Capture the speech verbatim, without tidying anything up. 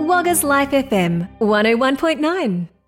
Wagga's Life F M one oh one point nine.